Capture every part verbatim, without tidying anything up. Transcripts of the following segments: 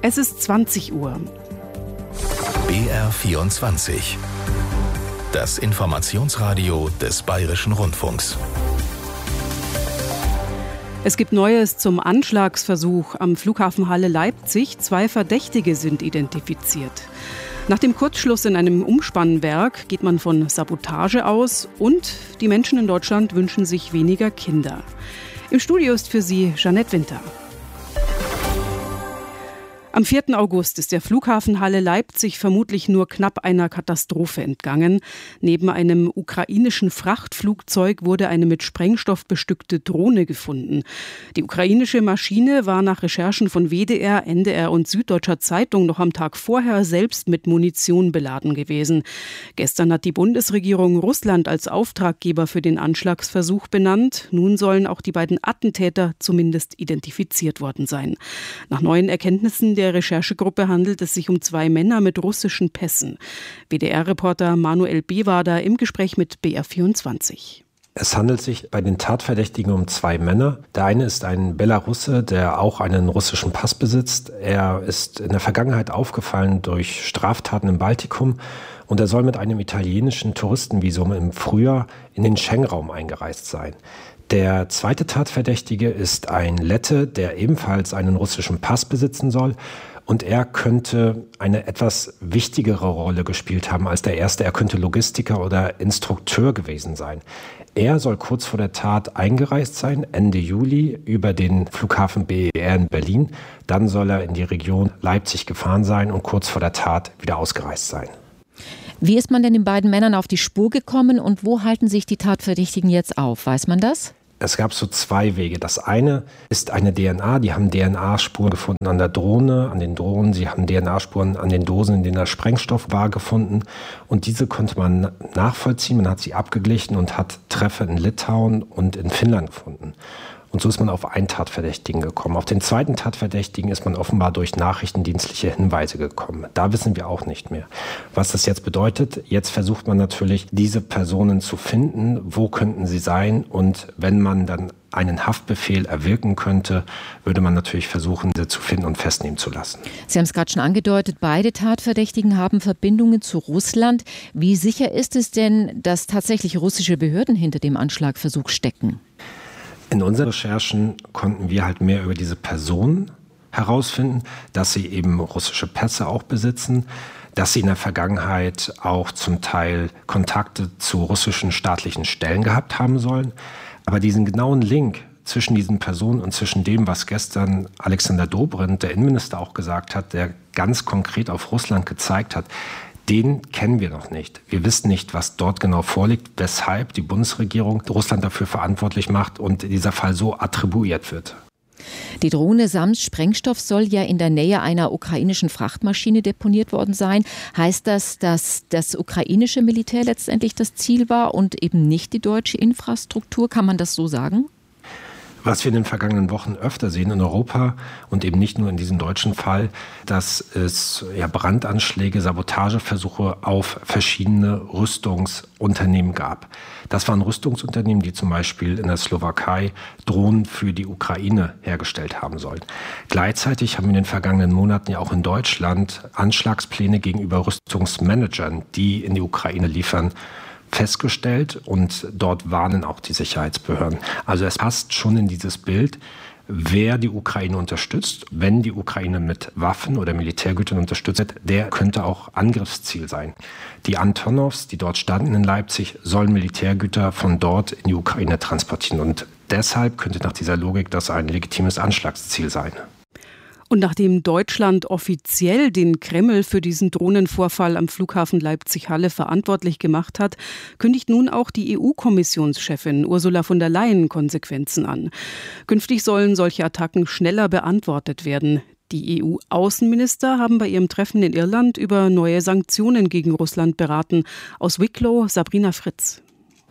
Es ist zwanzig Uhr. B R vierundzwanzig. Das Informationsradio des Bayerischen Rundfunks. Es gibt Neues zum Anschlagsversuch am Flughafen Halle Leipzig. Zwei Verdächtige sind identifiziert. Nach dem Kurzschluss in einem Umspannwerk geht man von Sabotage aus und die Menschen in Deutschland wünschen sich weniger Kinder. Im Studio ist für Sie Jeanette Winter. Am vierten August ist der Flughafen Halle Leipzig vermutlich nur knapp einer Katastrophe entgangen. Neben einem ukrainischen Frachtflugzeug wurde eine mit Sprengstoff bestückte Drohne gefunden. Die ukrainische Maschine war nach Recherchen von W D R, N D R und Süddeutscher Zeitung noch am Tag vorher selbst mit Munition beladen gewesen. Gestern hat die Bundesregierung Russland als Auftraggeber für den Anschlagsversuch benannt. Nun sollen auch die beiden Attentäter zumindest identifiziert worden sein. Nach neuen Erkenntnissen der Der Recherchegruppe handelt es sich um zwei Männer mit russischen Pässen. W D R-Reporter Manuel B. war da im Gespräch mit B R vierundzwanzig. Es handelt sich bei den Tatverdächtigen um zwei Männer. Der eine ist ein Belarusse, der auch einen russischen Pass besitzt. Er ist in der Vergangenheit aufgefallen durch Straftaten im Baltikum und er soll mit einem italienischen Touristenvisum im Frühjahr in den Schengen-Raum eingereist sein. Der zweite Tatverdächtige ist ein Lette, der ebenfalls einen russischen Pass besitzen soll. Und er könnte eine etwas wichtigere Rolle gespielt haben als der erste. Er könnte Logistiker oder Instrukteur gewesen sein. Er soll kurz vor der Tat eingereist sein, Ende Juli, über den Flughafen B E R in Berlin. Dann soll er in die Region Leipzig gefahren sein und kurz vor der Tat wieder ausgereist sein. Wie ist man denn den beiden Männern auf die Spur gekommen und wo halten sich die Tatverdächtigen jetzt auf? Weiß man das? Es gab so zwei Wege. Das eine ist eine D N A. Die haben D N A-Spuren gefunden an der Drohne, an den Drohnen. Sie haben D N A-Spuren an den Dosen, in denen der Sprengstoff war, gefunden. Und diese konnte man nachvollziehen. Man hat sie abgeglichen und hat Treffer in Litauen und in Finnland gefunden. Und so ist man auf einen Tatverdächtigen gekommen. Auf den zweiten Tatverdächtigen ist man offenbar durch nachrichtendienstliche Hinweise gekommen. Da wissen wir auch nicht mehr, was das jetzt bedeutet. Jetzt versucht man natürlich, diese Personen zu finden. Wo könnten sie sein? Und wenn man dann einen Haftbefehl erwirken könnte, würde man natürlich versuchen, sie zu finden und festnehmen zu lassen. Sie haben es gerade schon angedeutet, beide Tatverdächtigen haben Verbindungen zu Russland. Wie sicher ist es denn, dass tatsächlich russische Behörden hinter dem Anschlagversuch stecken? In unseren Recherchen konnten wir halt mehr über diese Personen herausfinden, dass sie eben russische Pässe auch besitzen, dass sie in der Vergangenheit auch zum Teil Kontakte zu russischen staatlichen Stellen gehabt haben sollen. Aber diesen genauen Link zwischen diesen Personen und zwischen dem, was gestern Alexander Dobrindt, der Innenminister, auch gesagt hat, der ganz konkret auf Russland gezeigt hat, den kennen wir noch nicht. Wir wissen nicht, was dort genau vorliegt, weshalb die Bundesregierung Russland dafür verantwortlich macht und dieser Fall so attribuiert wird. Die Drohne samt Sprengstoff soll ja in der Nähe einer ukrainischen Frachtmaschine deponiert worden sein. Heißt das, dass das ukrainische Militär letztendlich das Ziel war und eben nicht die deutsche Infrastruktur? Kann man das so sagen? Was wir in den vergangenen Wochen öfter sehen in Europa und eben nicht nur in diesem deutschen Fall, dass es ja Brandanschläge, Sabotageversuche auf verschiedene Rüstungsunternehmen gab. Das waren Rüstungsunternehmen, die zum Beispiel in der Slowakei Drohnen für die Ukraine hergestellt haben sollen. Gleichzeitig haben wir in den vergangenen Monaten ja auch in Deutschland Anschlagspläne gegenüber Rüstungsmanagern, die in die Ukraine liefern, festgestellt und dort warnen auch die Sicherheitsbehörden. Also es passt schon in dieses Bild, wer die Ukraine unterstützt. Wenn die Ukraine mit Waffen oder Militärgütern unterstützt, der könnte auch Angriffsziel sein. Die Antonovs, die dort standen in Leipzig, sollen Militärgüter von dort in die Ukraine transportieren. Und deshalb könnte nach dieser Logik das ein legitimes Anschlagsziel sein. Und nachdem Deutschland offiziell den Kreml für diesen Drohnenvorfall am Flughafen Leipzig-Halle verantwortlich gemacht hat, kündigt nun auch die E U-Kommissionschefin Ursula von der Leyen Konsequenzen an. Künftig sollen solche Attacken schneller beantwortet werden. Die E U-Außenminister haben bei ihrem Treffen in Irland über neue Sanktionen gegen Russland beraten. Aus Wicklow Sabrina Fritz.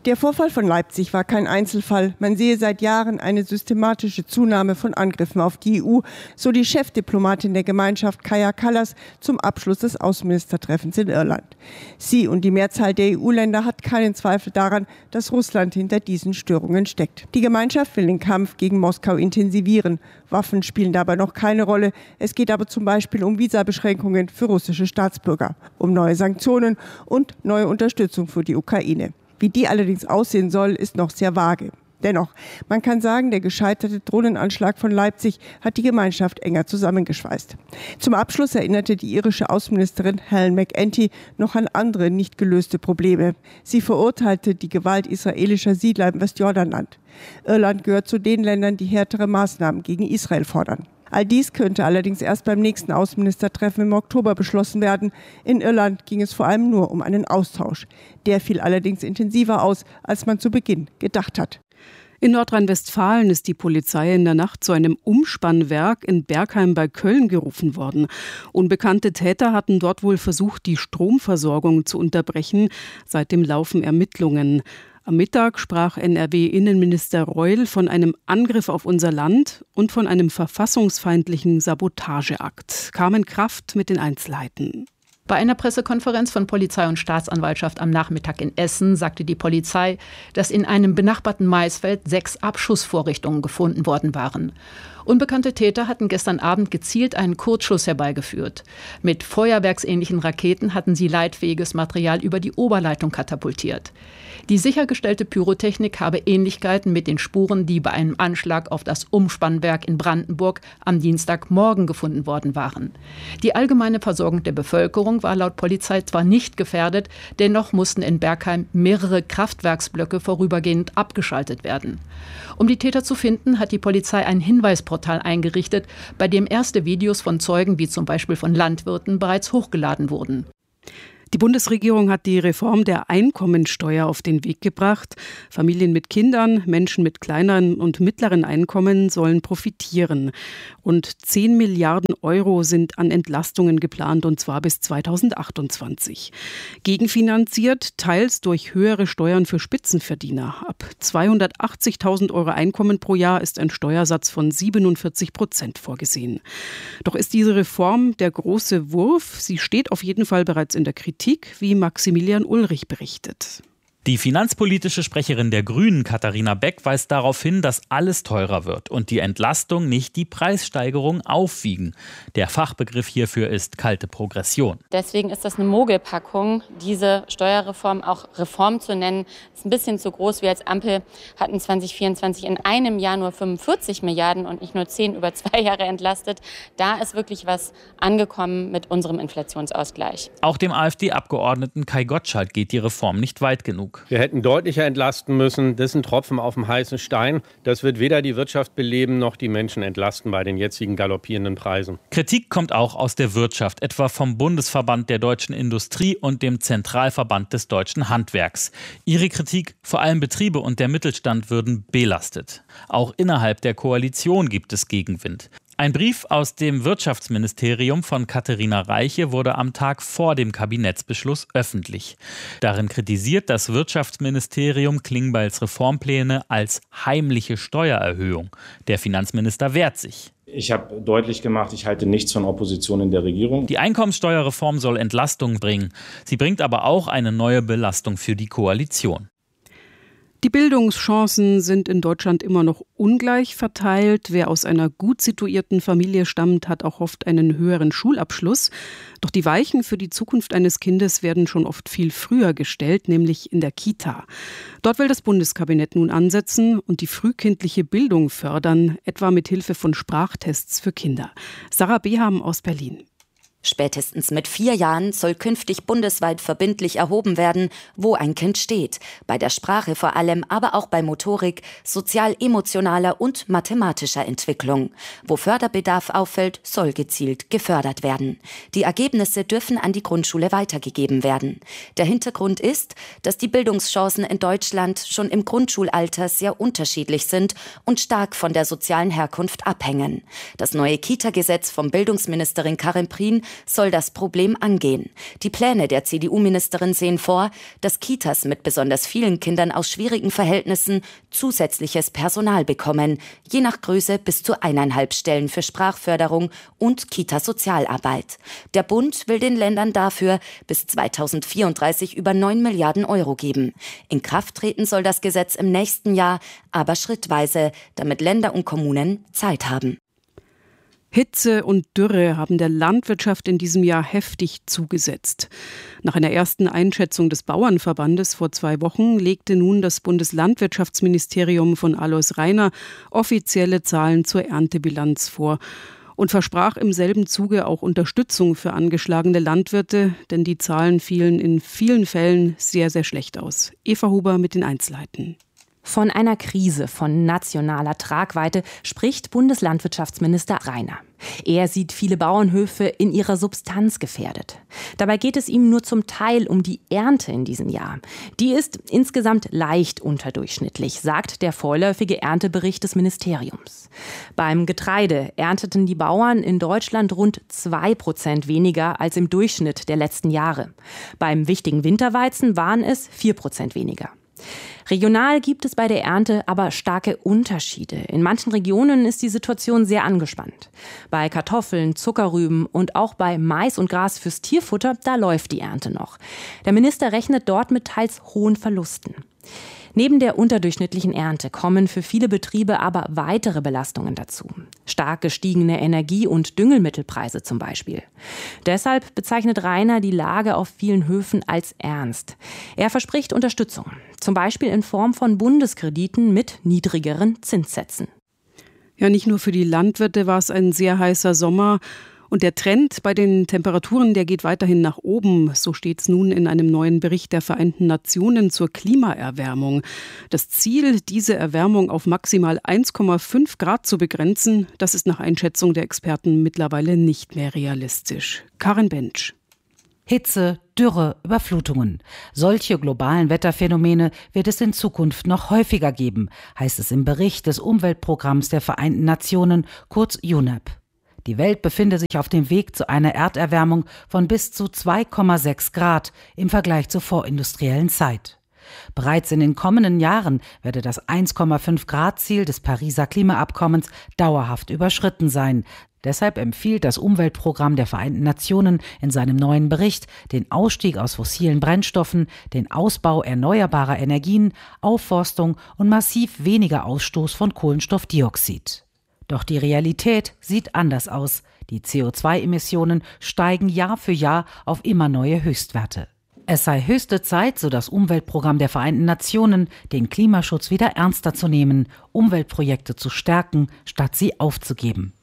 Der Vorfall von Leipzig war kein Einzelfall. Man sehe seit Jahren eine systematische Zunahme von Angriffen auf die E U, so die Chefdiplomatin der Gemeinschaft Kaja Kallas zum Abschluss des Außenministertreffens in Irland. Sie und die Mehrzahl der E U-Länder hat keinen Zweifel daran, dass Russland hinter diesen Störungen steckt. Die Gemeinschaft will den Kampf gegen Moskau intensivieren. Waffen spielen dabei noch keine Rolle. Es geht aber zum Beispiel um Visabeschränkungen für russische Staatsbürger, um neue Sanktionen und neue Unterstützung für die Ukraine. Wie die allerdings aussehen soll, ist noch sehr vage. Dennoch, man kann sagen, der gescheiterte Drohnenanschlag von Leipzig hat die Gemeinschaft enger zusammengeschweißt. Zum Abschluss erinnerte die irische Außenministerin Helen McEntee noch an andere nicht gelöste Probleme. Sie verurteilte die Gewalt israelischer Siedler im Westjordanland. Irland gehört zu den Ländern, die härtere Maßnahmen gegen Israel fordern. All dies könnte allerdings erst beim nächsten Außenministertreffen im Oktober beschlossen werden. In Irland ging es vor allem nur um einen Austausch. Der fiel allerdings intensiver aus, als man zu Beginn gedacht hat. In Nordrhein-Westfalen ist die Polizei in der Nacht zu einem Umspannwerk in Bergheim bei Köln gerufen worden. Unbekannte Täter hatten dort wohl versucht, die Stromversorgung zu unterbrechen. Seitdem laufen Ermittlungen. Am Mittag sprach N R W-Innenminister Reul von einem Angriff auf unser Land und von einem verfassungsfeindlichen Sabotageakt. Carmen Kraft mit den Einzelheiten. Bei einer Pressekonferenz von Polizei und Staatsanwaltschaft am Nachmittag in Essen sagte die Polizei, dass in einem benachbarten Maisfeld sechs Abschussvorrichtungen gefunden worden waren. Unbekannte Täter hatten gestern Abend gezielt einen Kurzschuss herbeigeführt. Mit feuerwerksähnlichen Raketen hatten sie leitfähiges Material über die Oberleitung katapultiert. Die sichergestellte Pyrotechnik habe Ähnlichkeiten mit den Spuren, die bei einem Anschlag auf das Umspannwerk in Brandenburg am Dienstagmorgen gefunden worden waren. Die allgemeine Versorgung der Bevölkerung war laut Polizei zwar nicht gefährdet, dennoch mussten in Bergheim mehrere Kraftwerksblöcke vorübergehend abgeschaltet werden. Um die Täter zu finden, hat die Polizei ein Hinweisportal eingerichtet, bei dem erste Videos von Zeugen wie zum Beispiel von Landwirten bereits hochgeladen wurden. Die Bundesregierung hat die Reform der Einkommensteuer auf den Weg gebracht. Familien mit Kindern, Menschen mit kleineren und mittleren Einkommen sollen profitieren. Rund zehn Milliarden Euro sind an Entlastungen geplant, und zwar bis zweitausendachtundzwanzig. Gegenfinanziert, teils durch höhere Steuern für Spitzenverdiener. Ab zweihundertachtzigtausend Euro Einkommen pro Jahr ist ein Steuersatz von siebenundvierzig Prozent vorgesehen. Doch ist diese Reform der große Wurf? Sie steht auf jeden Fall bereits in der Kritik, wie Maximilian Ulrich berichtet. Die finanzpolitische Sprecherin der Grünen, Katharina Beck, weist darauf hin, dass alles teurer wird und die Entlastung nicht die Preissteigerung aufwiegen. Der Fachbegriff hierfür ist kalte Progression. Deswegen ist das eine Mogelpackung, diese Steuerreform auch Reform zu nennen. Das ist ein bisschen zu groß. Wir als Ampel hatten zwanzig vierundzwanzig in einem Jahr nur fünfundvierzig Milliarden und nicht nur zehn über zwei Jahre entlastet. Da ist wirklich was angekommen mit unserem Inflationsausgleich. Auch dem AfD-Abgeordneten Kai Gottschalk geht die Reform nicht weit genug. Wir hätten deutlicher entlasten müssen. Das ist ein Tropfen auf dem heißen Stein. Das wird weder die Wirtschaft beleben noch die Menschen entlasten bei den jetzigen galoppierenden Preisen. Kritik kommt auch aus der Wirtschaft, etwa vom Bundesverband der deutschen Industrie und dem Zentralverband des deutschen Handwerks. Ihre Kritik, vor allem Betriebe und der Mittelstand, würden belastet. Auch innerhalb der Koalition gibt es Gegenwind. Ein Brief aus dem Wirtschaftsministerium von Katharina Reiche wurde am Tag vor dem Kabinettsbeschluss öffentlich. Darin kritisiert das Wirtschaftsministerium Klingbeils Reformpläne als heimliche Steuererhöhung. Der Finanzminister wehrt sich. Ich habe deutlich gemacht, ich halte nichts von Opposition in der Regierung. Die Einkommensteuerreform soll Entlastung bringen. Sie bringt aber auch eine neue Belastung für die Koalition. Die Bildungschancen sind in Deutschland immer noch ungleich verteilt. Wer aus einer gut situierten Familie stammt, hat auch oft einen höheren Schulabschluss. Doch die Weichen für die Zukunft eines Kindes werden schon oft viel früher gestellt, nämlich in der Kita. Dort will das Bundeskabinett nun ansetzen und die frühkindliche Bildung fördern, etwa mit Hilfe von Sprachtests für Kinder. Sarah Beham aus Berlin. Spätestens mit vier Jahren soll künftig bundesweit verbindlich erhoben werden, wo ein Kind steht. Bei der Sprache vor allem, aber auch bei Motorik, sozial-emotionaler und mathematischer Entwicklung. Wo Förderbedarf auffällt, soll gezielt gefördert werden. Die Ergebnisse dürfen an die Grundschule weitergegeben werden. Der Hintergrund ist, dass die Bildungschancen in Deutschland schon im Grundschulalter sehr unterschiedlich sind und stark von der sozialen Herkunft abhängen. Das neue Kita-Gesetz von Bildungsministerin Karin Prien soll das Problem angehen. Die Pläne der C D U-Ministerin sehen vor, dass Kitas mit besonders vielen Kindern aus schwierigen Verhältnissen zusätzliches Personal bekommen, je nach Größe bis zu eineinhalb Stellen für Sprachförderung und Kita-Sozialarbeit. Der Bund will den Ländern dafür bis zweitausendvierunddreißig über neun Milliarden Euro geben. In Kraft treten soll das Gesetz im nächsten Jahr, aber schrittweise, damit Länder und Kommunen Zeit haben. Hitze und Dürre haben der Landwirtschaft in diesem Jahr heftig zugesetzt. Nach einer ersten Einschätzung des Bauernverbandes vor zwei Wochen legte nun das Bundeslandwirtschaftsministerium von Alois Rainer offizielle Zahlen zur Erntebilanz vor und versprach im selben Zuge auch Unterstützung für angeschlagene Landwirte, denn die Zahlen fielen in vielen Fällen sehr, sehr schlecht aus. Eva Huber mit den Einzelheiten. Von einer Krise von nationaler Tragweite spricht Bundeslandwirtschaftsminister Rainer. Er sieht viele Bauernhöfe in ihrer Substanz gefährdet. Dabei geht es ihm nur zum Teil um die Ernte in diesem Jahr. Die ist insgesamt leicht unterdurchschnittlich, sagt der vorläufige Erntebericht des Ministeriums. Beim Getreide ernteten die Bauern in Deutschland rund zwei Prozent weniger als im Durchschnitt der letzten Jahre. Beim wichtigen Winterweizen waren es vier Prozent weniger. Regional gibt es bei der Ernte aber starke Unterschiede. In manchen Regionen ist die Situation sehr angespannt. Bei Kartoffeln, Zuckerrüben und auch bei Mais und Gras fürs Tierfutter, da läuft die Ernte noch. Der Minister rechnet dort mit teils hohen Verlusten. Neben der unterdurchschnittlichen Ernte kommen für viele Betriebe aber weitere Belastungen dazu. Stark gestiegene Energie- und Düngemittelpreise zum Beispiel. Deshalb bezeichnet Rainer die Lage auf vielen Höfen als ernst. Er verspricht Unterstützung, zum Beispiel in Form von Bundeskrediten mit niedrigeren Zinssätzen. Ja, nicht nur für die Landwirte war es ein sehr heißer Sommer. Und der Trend bei den Temperaturen, der geht weiterhin nach oben. So steht es nun in einem neuen Bericht der Vereinten Nationen zur Klimaerwärmung. Das Ziel, diese Erwärmung auf maximal eins Komma fünf Grad zu begrenzen, das ist nach Einschätzung der Experten mittlerweile nicht mehr realistisch. Karin Bentsch. Hitze, Dürre, Überflutungen. Solche globalen Wetterphänomene wird es in Zukunft noch häufiger geben, heißt es im Bericht des Umweltprogramms der Vereinten Nationen, kurz U N E P. Die Welt befinde sich auf dem Weg zu einer Erderwärmung von bis zu zwei Komma sechs Grad im Vergleich zur vorindustriellen Zeit. Bereits in den kommenden Jahren werde das eins Komma fünf Grad Ziel des Pariser Klimaabkommens dauerhaft überschritten sein. Deshalb empfiehlt das Umweltprogramm der Vereinten Nationen in seinem neuen Bericht den Ausstieg aus fossilen Brennstoffen, den Ausbau erneuerbarer Energien, Aufforstung und massiv weniger Ausstoß von Kohlenstoffdioxid. Doch die Realität sieht anders aus. Die C O zwei Emissionen steigen Jahr für Jahr auf immer neue Höchstwerte. Es sei höchste Zeit, so das Umweltprogramm der Vereinten Nationen, den Klimaschutz wieder ernster zu nehmen, Umweltprojekte zu stärken, statt sie aufzugeben.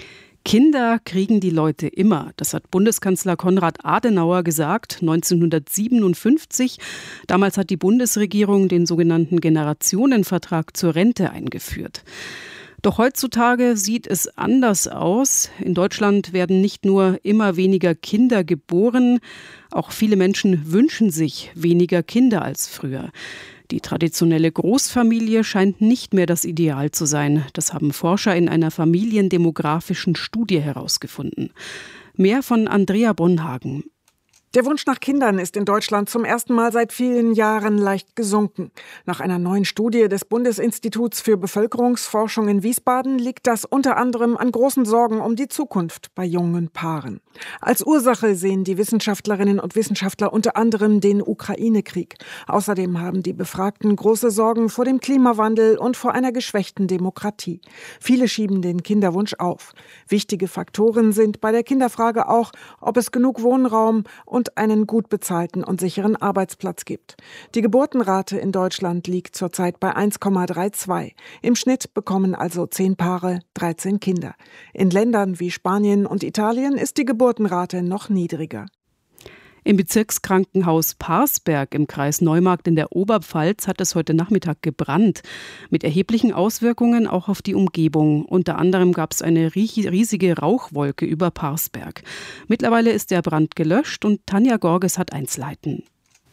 Kinder kriegen die Leute immer. Das hat Bundeskanzler Konrad Adenauer gesagt, neunzehnhundertsiebenundfünfzig. Damals hat die Bundesregierung den sogenannten Generationenvertrag zur Rente eingeführt. Doch heutzutage sieht es anders aus. In Deutschland werden nicht nur immer weniger Kinder geboren, auch viele Menschen wünschen sich weniger Kinder als früher. Die traditionelle Großfamilie scheint nicht mehr das Ideal zu sein. Das haben Forscher in einer familiendemografischen Studie herausgefunden. Mehr von Andrea Bonhagen. Der Wunsch nach Kindern ist in Deutschland zum ersten Mal seit vielen Jahren leicht gesunken. Nach einer neuen Studie des Bundesinstituts für Bevölkerungsforschung in Wiesbaden liegt das unter anderem an großen Sorgen um die Zukunft bei jungen Paaren. Als Ursache sehen die Wissenschaftlerinnen und Wissenschaftler unter anderem den Ukraine-Krieg. Außerdem haben die Befragten große Sorgen vor dem Klimawandel und vor einer geschwächten Demokratie. Viele schieben den Kinderwunsch auf. Wichtige Faktoren sind bei der Kinderfrage auch, ob es genug Wohnraum und und einen gut bezahlten und sicheren Arbeitsplatz gibt. Die Geburtenrate in Deutschland liegt zurzeit bei eins Komma zweiunddreißig. Im Schnitt bekommen also zehn Paare dreizehn Kinder. In Ländern wie Spanien und Italien ist die Geburtenrate noch niedriger. Im Bezirkskrankenhaus Parsberg im Kreis Neumarkt in der Oberpfalz hat es heute Nachmittag gebrannt, mit erheblichen Auswirkungen auch auf die Umgebung. Unter anderem gab es eine riesige Rauchwolke über Parsberg. Mittlerweile ist der Brand gelöscht und Tanja Gorges hat Einzelheiten.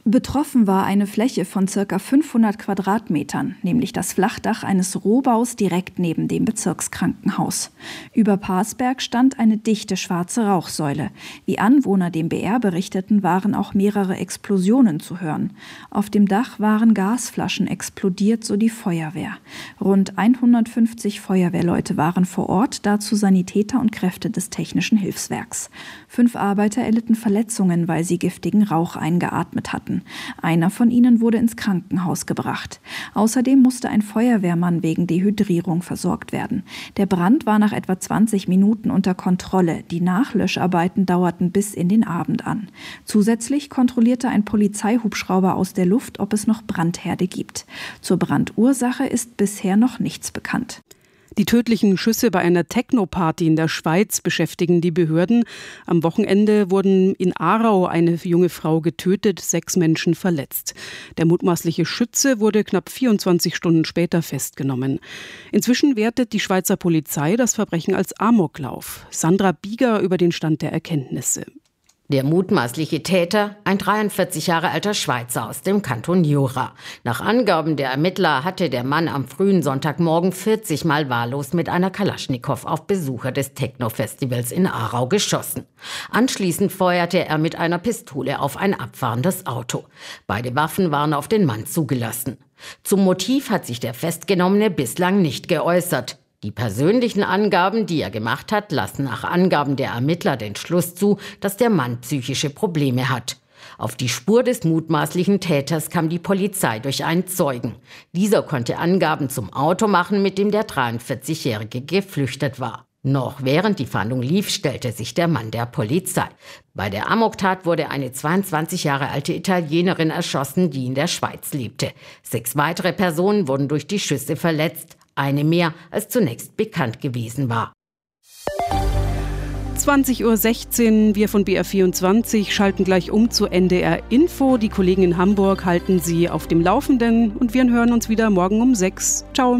Betroffen war eine Fläche von ca. fünfhundert Quadratmetern, nämlich das Flachdach eines Rohbaus direkt neben dem Bezirkskrankenhaus. Über Parsberg stand eine dichte schwarze Rauchsäule. Wie Anwohner dem B R berichteten, waren auch mehrere Explosionen zu hören. Auf dem Dach waren Gasflaschen explodiert, so die Feuerwehr. Rund hundertfünfzig Feuerwehrleute waren vor Ort, dazu Sanitäter und Kräfte des Technischen Hilfswerks. Fünf Arbeiter erlitten Verletzungen, weil sie giftigen Rauch eingeatmet hatten. Einer von ihnen wurde ins Krankenhaus gebracht. Außerdem musste ein Feuerwehrmann wegen Dehydrierung versorgt werden. Der Brand war nach etwa zwanzig Minuten unter Kontrolle. Die Nachlöscharbeiten dauerten bis in den Abend an. Zusätzlich kontrollierte ein Polizeihubschrauber aus der Luft, ob es noch Brandherde gibt. Zur Brandursache ist bisher noch nichts bekannt. Die tödlichen Schüsse bei einer Techno-Party in der Schweiz beschäftigen die Behörden. Am Wochenende wurden in Aarau eine junge Frau getötet, sechs Menschen verletzt. Der mutmaßliche Schütze wurde knapp vierundzwanzig Stunden später festgenommen. Inzwischen wertet die Schweizer Polizei das Verbrechen als Amoklauf. Sandra Bieger über den Stand der Erkenntnisse. Der mutmaßliche Täter, ein dreiundvierzig Jahre alter Schweizer aus dem Kanton Jura. Nach Angaben der Ermittler hatte der Mann am frühen Sonntagmorgen vierzig Mal wahllos mit einer Kalaschnikow auf Besucher des Techno-Festivals in Aarau geschossen. Anschließend feuerte er mit einer Pistole auf ein abfahrendes Auto. Beide Waffen waren auf den Mann zugelassen. Zum Motiv hat sich der Festgenommene bislang nicht geäußert. Die persönlichen Angaben, die er gemacht hat, lassen nach Angaben der Ermittler den Schluss zu, dass der Mann psychische Probleme hat. Auf die Spur des mutmaßlichen Täters kam die Polizei durch einen Zeugen. Dieser konnte Angaben zum Auto machen, mit dem der dreiundvierzigjährige geflüchtet war. Noch während die Fahndung lief, stellte sich der Mann der Polizei. Bei der Amoktat wurde eine zweiundzwanzig Jahre alte Italienerin erschossen, die in der Schweiz lebte. Sechs weitere Personen wurden durch die Schüsse verletzt. Eine mehr, als zunächst bekannt gewesen war. zwanzig Uhr sechzehn, wir von B R vierundzwanzig schalten gleich um zu N D R Info. Die Kollegen in Hamburg halten Sie auf dem Laufenden und wir hören uns wieder morgen um sechs. Ciao.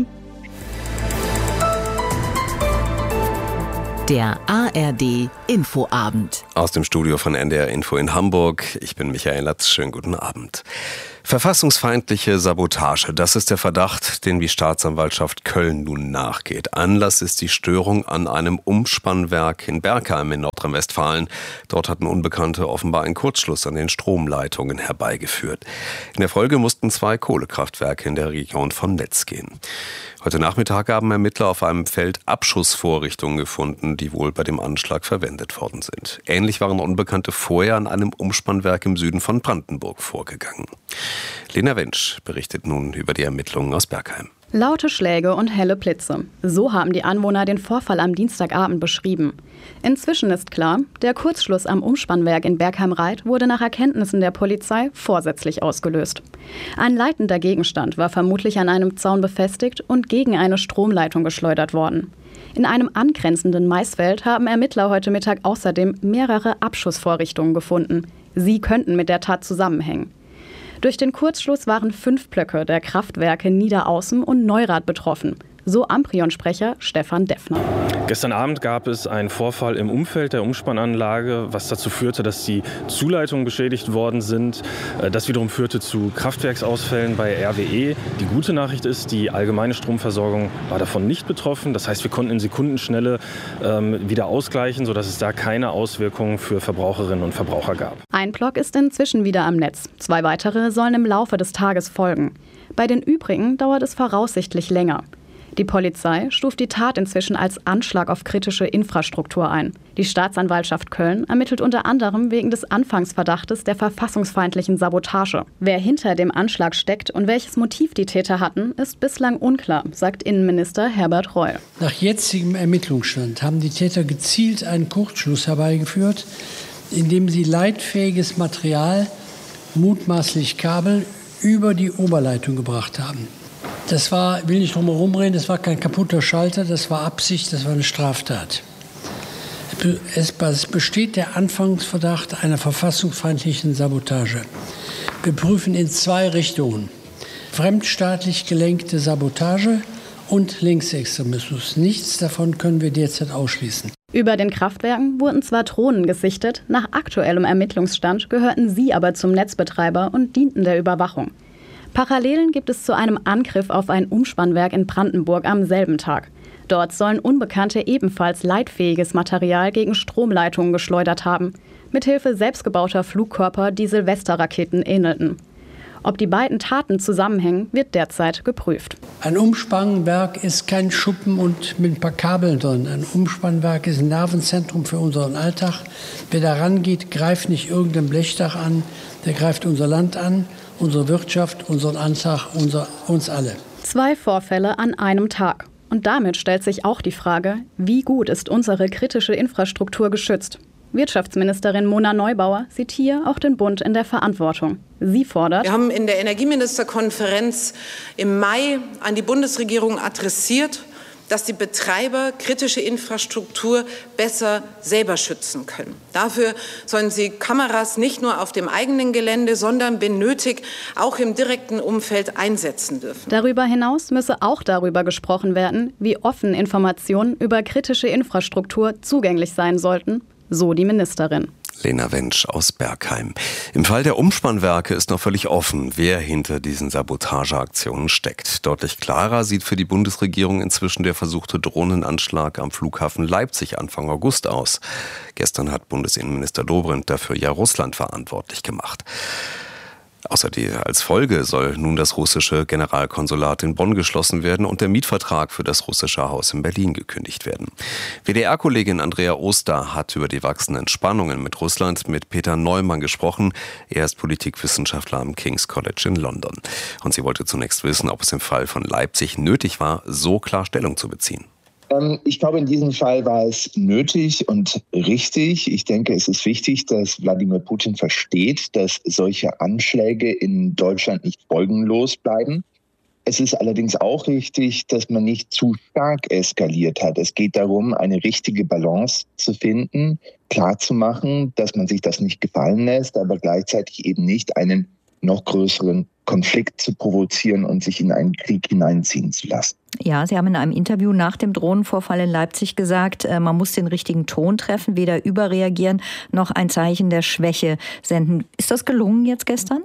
Der A R D Infoabend. Aus dem Studio von N D R Info in Hamburg. Ich bin Michael Latz. Schönen guten Abend. Verfassungsfeindliche Sabotage, das ist der Verdacht, den die Staatsanwaltschaft Köln nun nachgeht. Anlass ist die Störung an einem Umspannwerk in Bergheim in Nordrhein-Westfalen. Dort hatten Unbekannte offenbar einen Kurzschluss an den Stromleitungen herbeigeführt. In der Folge mussten zwei Kohlekraftwerke in der Region vom Netz gehen. Heute Nachmittag haben Ermittler auf einem Feld Abschussvorrichtungen gefunden, die wohl bei dem Anschlag verwendet worden sind. Ähnlich waren Unbekannte vorher an einem Umspannwerk im Süden von Brandenburg vorgegangen. Lena Wensch berichtet nun über die Ermittlungen aus Bergheim. Laute Schläge und helle Blitze. So haben die Anwohner den Vorfall am Dienstagabend beschrieben. Inzwischen ist klar, der Kurzschluss am Umspannwerk in Bergheim-Raith wurde nach Erkenntnissen der Polizei vorsätzlich ausgelöst. Ein leitender Gegenstand war vermutlich an einem Zaun befestigt und gegen eine Stromleitung geschleudert worden. In einem angrenzenden Maisfeld haben Ermittler heute Mittag außerdem mehrere Abschussvorrichtungen gefunden. Sie könnten mit der Tat zusammenhängen. Durch den Kurzschluss waren fünf Blöcke der Kraftwerke Niederaußen und Neurath betroffen. So Amprion-Sprecher Stefan Deffner. Gestern Abend gab es einen Vorfall im Umfeld der Umspannanlage, was dazu führte, dass die Zuleitungen beschädigt worden sind. Das wiederum führte zu Kraftwerksausfällen bei R W E. Die gute Nachricht ist, die allgemeine Stromversorgung war davon nicht betroffen. Das heißt, wir konnten in Sekundenschnelle ähm, wieder ausgleichen, sodass es da keine Auswirkungen für Verbraucherinnen und Verbraucher gab. Ein Block ist inzwischen wieder am Netz. Zwei weitere sollen im Laufe des Tages folgen. Bei den übrigen dauert es voraussichtlich länger. Die Polizei stuft die Tat inzwischen als Anschlag auf kritische Infrastruktur ein. Die Staatsanwaltschaft Köln ermittelt unter anderem wegen des Anfangsverdachtes der verfassungsfeindlichen Sabotage. Wer hinter dem Anschlag steckt und welches Motiv die Täter hatten, ist bislang unklar, sagt Innenminister Herbert Reul. Nach jetzigem Ermittlungsstand haben die Täter gezielt einen Kurzschluss herbeigeführt, indem sie leitfähiges Material, mutmaßlich Kabel, über die Oberleitung gebracht haben. Das war, ich will nicht drum herum reden, das war kein kaputter Schalter, das war Absicht, das war eine Straftat. Es besteht der Anfangsverdacht einer verfassungsfeindlichen Sabotage. Wir prüfen in zwei Richtungen. Fremdstaatlich gelenkte Sabotage und Linksextremismus. Nichts davon können wir derzeit ausschließen. Über den Kraftwerken wurden zwar Drohnen gesichtet, nach aktuellem Ermittlungsstand gehörten sie aber zum Netzbetreiber und dienten der Überwachung. Parallelen gibt es zu einem Angriff auf ein Umspannwerk in Brandenburg am selben Tag. Dort sollen Unbekannte ebenfalls leitfähiges Material gegen Stromleitungen geschleudert haben, mithilfe selbstgebauter Flugkörper, die Silvesterraketen ähnelten. Ob die beiden Taten zusammenhängen, wird derzeit geprüft. Ein Umspannwerk ist kein Schuppen und mit ein paar Kabeln drin. Ein Umspannwerk ist ein Nervenzentrum für unseren Alltag. Wer da rangeht, greift nicht irgendein Blechdach an, der greift unser Land an, unsere Wirtschaft, unseren Alltag, unser, uns alle. Zwei Vorfälle an einem Tag. Und damit stellt sich auch die Frage, wie gut ist unsere kritische Infrastruktur geschützt? Wirtschaftsministerin Mona Neubauer sieht hier auch den Bund in der Verantwortung. Sie fordert: Wir haben in der Energieministerkonferenz im Mai an die Bundesregierung adressiert, dass die Betreiber kritische Infrastruktur besser selber schützen können. Dafür sollen sie Kameras nicht nur auf dem eigenen Gelände, sondern wenn nötig auch im direkten Umfeld einsetzen dürfen. Darüber hinaus müsse auch darüber gesprochen werden, wie offen Informationen über kritische Infrastruktur zugänglich sein sollten, so die Ministerin. Lena Wentsch aus Bergheim. Im Fall der Umspannwerke ist noch völlig offen, wer hinter diesen Sabotageaktionen steckt. Deutlich klarer sieht für die Bundesregierung inzwischen der versuchte Drohnenanschlag am Flughafen Leipzig Anfang August aus. Gestern hat Bundesinnenminister Dobrindt dafür ja Russland verantwortlich gemacht. Außerdem als Folge soll nun das russische Generalkonsulat in Bonn geschlossen werden und der Mietvertrag für das russische Haus in Berlin gekündigt werden. W D R-Kollegin Andrea Oster hat über die wachsenden Spannungen mit Russland mit Peter Neumann gesprochen. Er ist Politikwissenschaftler am King's College in London. Und sie wollte zunächst wissen, ob es im Fall von Leipzig nötig war, so klar Stellung zu beziehen. Ich glaube, in diesem Fall war es nötig und richtig. Ich denke, es ist wichtig, dass Wladimir Putin versteht, dass solche Anschläge in Deutschland nicht folgenlos bleiben. Es ist allerdings auch richtig, dass man nicht zu stark eskaliert hat. Es geht darum, eine richtige Balance zu finden, klarzumachen, dass man sich das nicht gefallen lässt, aber gleichzeitig eben nicht einen noch größeren Konflikt zu provozieren und sich in einen Krieg hineinziehen zu lassen. Ja, Sie haben in einem Interview nach dem Drohnenvorfall in Leipzig gesagt, man muss den richtigen Ton treffen, weder überreagieren noch ein Zeichen der Schwäche senden. Ist das gelungen jetzt gestern?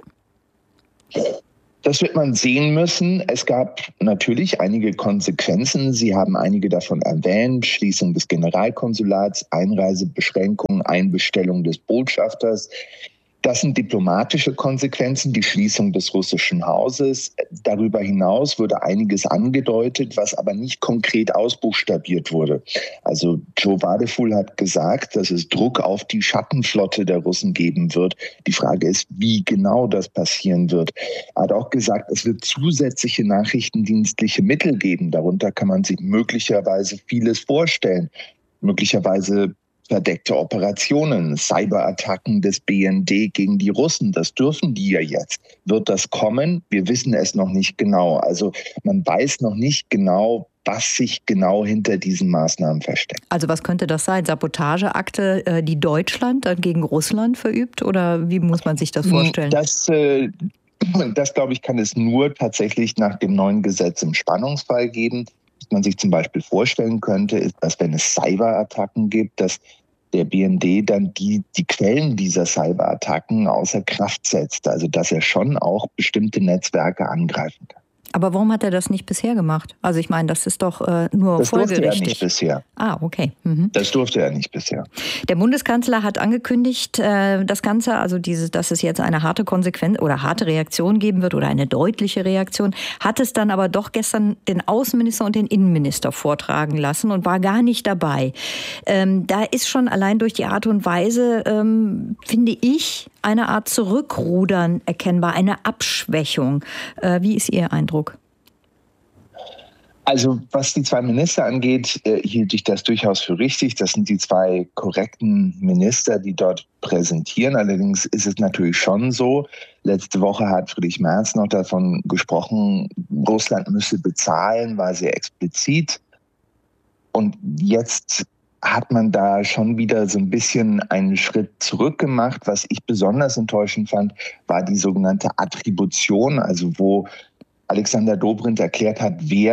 Das wird man sehen müssen. Es gab natürlich einige Konsequenzen. Sie haben einige davon erwähnt. Schließung des Generalkonsulats, Einreisebeschränkungen, Einbestellung des Botschafters. Das sind diplomatische Konsequenzen, die Schließung des russischen Hauses. Darüber hinaus wurde einiges angedeutet, was aber nicht konkret ausbuchstabiert wurde. Also Joe Wadefuhl hat gesagt, dass es Druck auf die Schattenflotte der Russen geben wird. Die Frage ist, wie genau das passieren wird. Er hat auch gesagt, es wird zusätzliche nachrichtendienstliche Mittel geben. Darunter kann man sich möglicherweise vieles vorstellen. Möglicherweise verdeckte Operationen, Cyberattacken des B N D gegen die Russen, das dürfen die ja jetzt. Wird das kommen? Wir wissen es noch nicht genau. Also man weiß noch nicht genau, was sich genau hinter diesen Maßnahmen versteckt. Also was könnte das sein? Sabotageakte, die Deutschland dann gegen Russland verübt? Oder wie muss man sich das vorstellen? Das, äh, das glaube ich, kann es nur tatsächlich nach dem neuen Gesetz im Spannungsfall geben. Was man sich zum Beispiel vorstellen könnte, ist, dass wenn es Cyberattacken gibt, dass der B N D dann die, die Quellen dieser Cyberattacken außer Kraft setzt. Also dass er schon auch bestimmte Netzwerke angreifen kann. Aber warum hat er das nicht bisher gemacht? Also ich meine, das ist doch äh, nur das folgerichtig. Das durfte er nicht bisher. Ah, okay. Mhm. Das durfte er nicht bisher. Der Bundeskanzler hat angekündigt, äh, das Ganze, also diese, dass es jetzt eine harte Konsequenz oder harte Reaktion geben wird oder eine deutliche Reaktion, hat es dann aber doch gestern den Außenminister und den Innenminister vortragen lassen und war gar nicht dabei. Ähm, da ist schon allein durch die Art und Weise, ähm, finde ich, eine Art Zurückrudern erkennbar, eine Abschwächung. Äh, wie ist Ihr Eindruck? Also was die zwei Minister angeht, äh, hielt ich das durchaus für richtig. Das sind die zwei korrekten Minister, die dort präsentieren. Allerdings ist es natürlich schon so, letzte Woche hat Friedrich Merz noch davon gesprochen, Russland müsse bezahlen, war sehr explizit. Und jetzt hat man da schon wieder so ein bisschen einen Schritt zurück gemacht. Was ich besonders enttäuschend fand, war die sogenannte Attribution, also wo Alexander Dobrindt erklärt hat, wer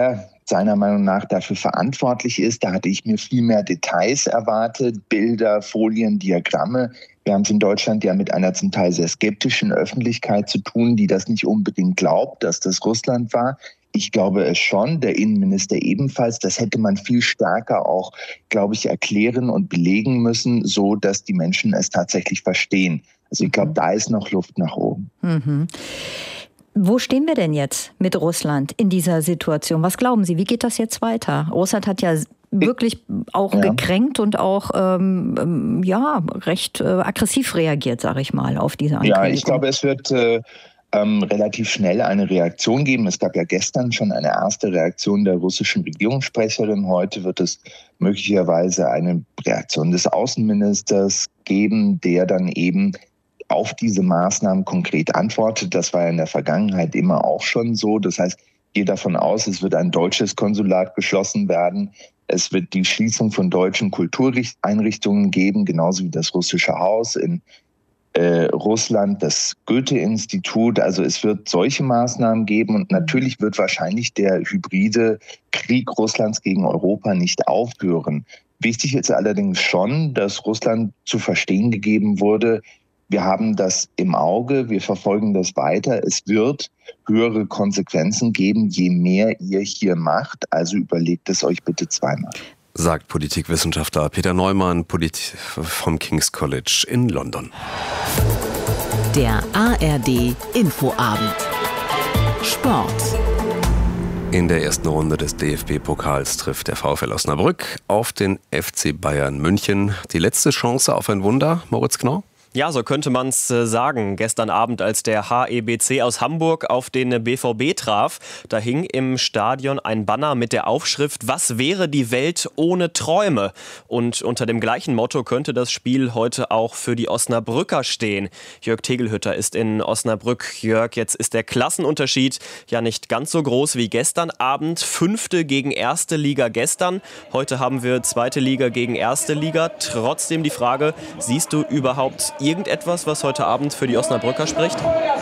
seiner Meinung nach dafür verantwortlich ist. Da hatte ich mir viel mehr Details erwartet, Bilder, Folien, Diagramme. Wir haben es in Deutschland ja mit einer zum Teil sehr skeptischen Öffentlichkeit zu tun, die das nicht unbedingt glaubt, dass das Russland war. Ich glaube es schon, der Innenminister ebenfalls. Das hätte man viel stärker auch, glaube ich, erklären und belegen müssen, so dass die Menschen es tatsächlich verstehen. Also ich glaube, da ist noch Luft nach oben. Mhm. Wo stehen wir denn jetzt mit Russland in dieser Situation? Was glauben Sie, wie geht das jetzt weiter? Russland hat ja wirklich auch ja. gekränkt und auch ähm, ja, recht äh, aggressiv reagiert, sage ich mal, auf diese Ankündigung. Ja, ich glaube, es wird äh, ähm, relativ schnell eine Reaktion geben. Es gab ja gestern schon eine erste Reaktion der russischen Regierungssprecherin. Heute wird es möglicherweise eine Reaktion des Außenministers geben, der dann eben auf diese Maßnahmen konkret antwortet. Das war ja in der Vergangenheit immer auch schon so. Das heißt, ich gehe davon aus, es wird ein deutsches Konsulat geschlossen werden. Es wird die Schließung von deutschen Kultureinrichtungen geben, genauso wie das Russische Haus in äh, Russland, das Goethe-Institut. Also es wird solche Maßnahmen geben und natürlich wird wahrscheinlich der hybride Krieg Russlands gegen Europa nicht aufhören. Wichtig ist allerdings schon, dass Russland zu verstehen gegeben wurde, wir haben das im Auge, wir verfolgen das weiter. Es wird höhere Konsequenzen geben, je mehr ihr hier macht. Also überlegt es euch bitte zweimal. Sagt Politikwissenschaftler Peter Neumann Polit- vom King's College in London. Der A R D Infoabend. Sport. In der ersten Runde des D F B-Pokals trifft der VfL Osnabrück auf den F C Bayern München. Die letzte Chance auf ein Wunder, Moritz Knorr? Ja, so könnte man es äh, sagen. Gestern Abend, als der H E B C aus Hamburg auf den B V B traf, da hing im Stadion ein Banner mit der Aufschrift „Was wäre die Welt ohne Träume?" Und unter dem gleichen Motto könnte das Spiel heute auch für die Osnabrücker stehen. Jörg Tegelhütter ist in Osnabrück. Jörg, jetzt ist der Klassenunterschied ja nicht ganz so groß wie gestern Abend. Fünfte gegen erste Liga gestern. Heute haben wir zweite Liga gegen erste Liga. Trotzdem die Frage, siehst du überhaupt irgendetwas, was heute Abend für die Osnabrücker spricht?